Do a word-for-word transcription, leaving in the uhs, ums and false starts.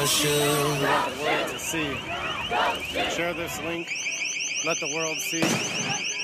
shoe. We want the world to see. Share this link. Let the world see.